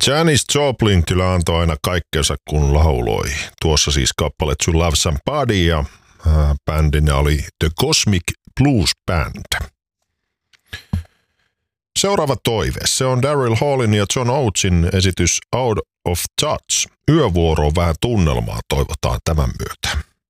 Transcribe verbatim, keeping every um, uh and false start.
Janis Joplin kyllä antoi aina kaikkensa kun lauloi. Tuossa siis kappale To Love Somebody ja äh, bändinä oli The Cosmic Blues Band. Seuraava toive, se on Daryl Hallin ja John Oatesin esitys Out of Touch. Yövuoroon vähän tunnelmaa toivotaan tämän myötä.